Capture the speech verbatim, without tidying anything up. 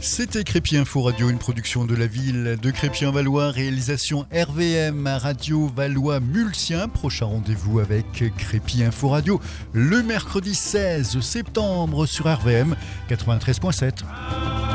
C'était Crépy Info Radio, une production de la ville de Crépy-en-Valois, réalisation R V M Radio Valois-Mulsien. Prochain rendez-vous avec Crépy Info Radio le mercredi seize septembre sur R V M quatre-vingt-treize virgule sept.